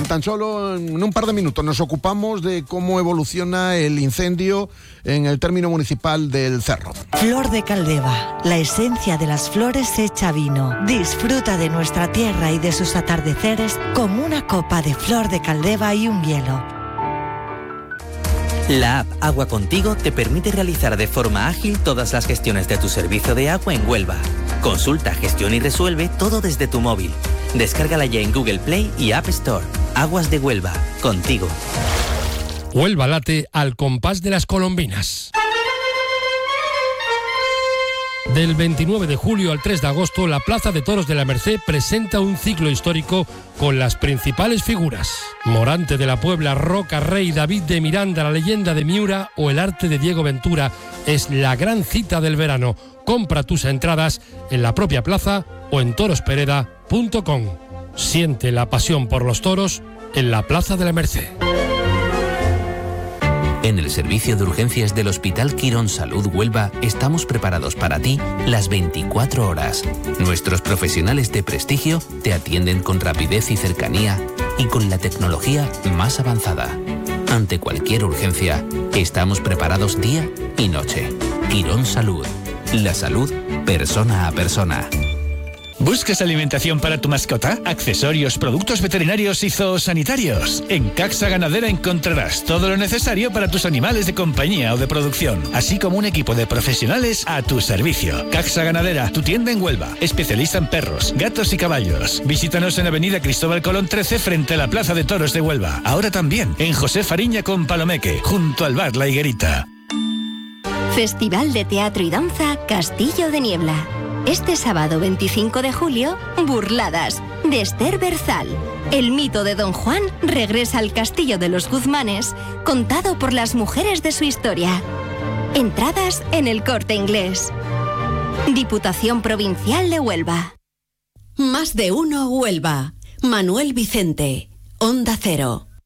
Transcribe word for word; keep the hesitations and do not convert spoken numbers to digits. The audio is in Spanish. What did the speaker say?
tan solo en un par de minutos nos ocupamos de cómo evoluciona el incendio en el término municipal del Cerro. Flor de Caldeva, la esencia de las flores hecha vino. Disfruta de nuestra tierra y de sus atardeceres con una copa de Flor de Caldeva y un hielo. La app Agua Contigo te permite realizar de forma ágil todas las gestiones de tu servicio de agua en Huelva. Consulta, gestiona y resuelve todo desde tu móvil. Descárgala ya en Google Play y App Store. Aguas de Huelva, contigo. Huelva late al compás de las colombinas. Del veintinueve de julio al tres de agosto, la Plaza de Toros de la Merced presenta un ciclo histórico con las principales figuras. Morante de la Puebla, Roca Rey, David de Miranda, la leyenda de Miura o el arte de Diego Ventura es la gran cita del verano. Compra tus entradas en la propia plaza o en torospereda punto com. Siente la pasión por los toros en la Plaza de la Merced. En el servicio de urgencias del Hospital Quirón Salud Huelva estamos preparados para ti las veinticuatro horas. Nuestros profesionales de prestigio te atienden con rapidez y cercanía y con la tecnología más avanzada. Ante cualquier urgencia, estamos preparados día y noche. Quirón Salud. La salud persona a persona. ¿Buscas alimentación para tu mascota? Accesorios, productos veterinarios y zoosanitarios. En Caxa Ganadera encontrarás todo lo necesario para tus animales de compañía o de producción, así como un equipo de profesionales a tu servicio. Caxa Ganadera, tu tienda en Huelva, especialista en perros, gatos y caballos. Visítanos en Avenida Cristóbal Colón trece frente a la Plaza de Toros de Huelva. Ahora también en José Fariña con Palomeque, junto al bar La Higuerita. Festival de Teatro y Danza Castillo de Niebla. Este sábado veinticinco de julio, Burladas, de Esther Berzal. El mito de Don Juan regresa al castillo de los Guzmanes, contado por las mujeres de su historia. Entradas en El Corte Inglés. Diputación Provincial de Huelva. Más de uno Huelva. Manuel Vicente, Onda Cero.